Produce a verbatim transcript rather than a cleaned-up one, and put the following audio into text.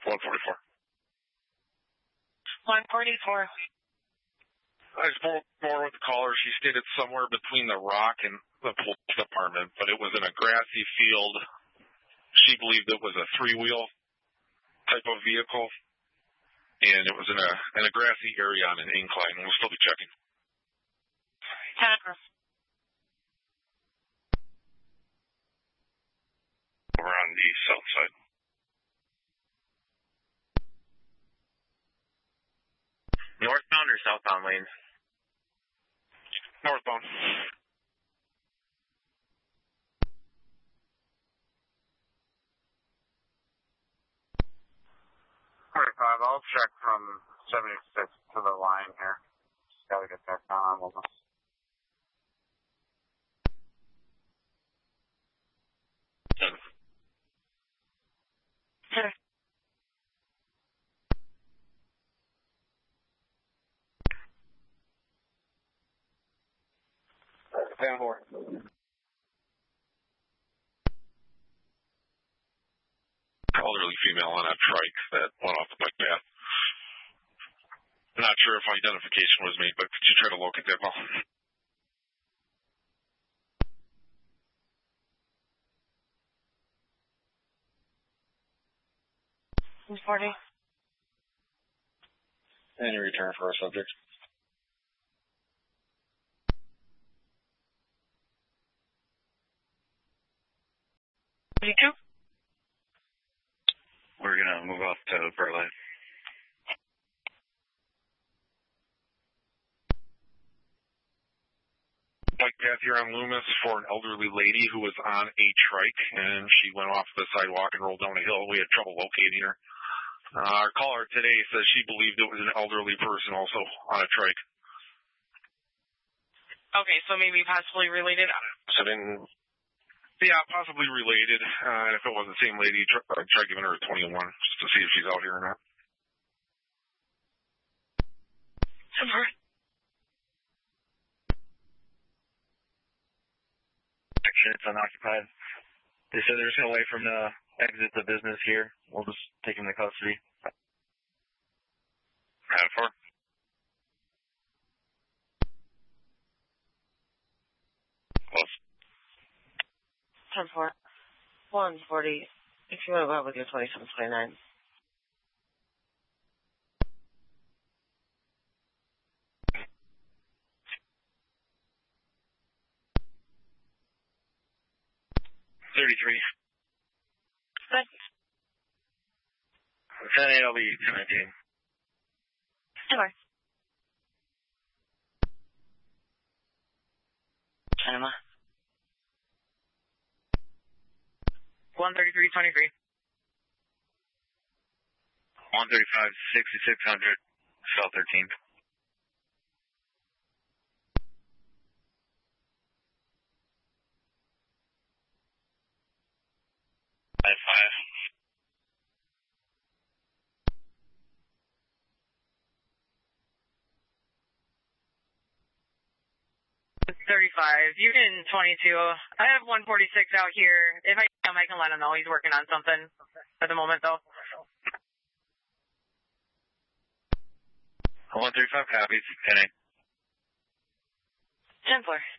one forty-four. one forty-four. I spoke more with the caller. She stated somewhere between the Rock and the police department, but it was in a grassy field. She believed it was a three-wheel type of vehicle, and it was in a in a grassy area on an incline. We'll still be checking. Jennifer. Over on the south side. Northbound or southbound lanes? Northbound. forty-five, I'll check from seventy-six to the line here. Just gotta get back on almost. Sure. ten four. Elderly female on a trike that went off the bike path. Not sure if identification was made, but could you try to locate that call? one forty. Any return for our subject? thirty-two. We're going to move off to Berlin. Bike path here on Loomis for an elderly lady who was on a trike, and she went off the sidewalk and rolled down a hill. We had trouble locating her. Uh, our caller today says she believed it was an elderly person also on a trike. Okay, so maybe possibly related. So then, yeah, possibly related. Uh, and if it was the same lady, try, uh, try giving her a twenty-one just to see if she's out here or not. Super. It's unoccupied. They said there's no way from the exit the business here. We'll just take him to custody. Have four. Close. ten four. one forty. If you want to go out with your twenty-seven twenty-nine. thirty-three. Good. ten eight, I'll be two nineteen. Sure. Panama. one thirty-three twenty-three. one thirty-five sixty-six hundred, South thirteenth. Five five. thirty-five. You can twenty-two. I have one forty-six out here. If I can, I can let him know he's working on something at the moment, though. one thirty-five copies. ten eight. ten four.